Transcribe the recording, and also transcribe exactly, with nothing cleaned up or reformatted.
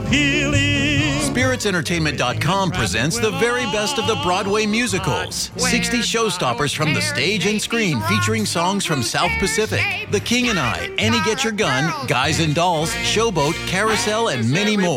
appealing. Spirits Entertainment dot com presents the very best of the Broadway musicals. sixty showstoppers from the stage and screen featuring songs from South Pacific, The King and I, Annie Get Your Gun, Guys and Dolls, Showboat, Carousel, and many more.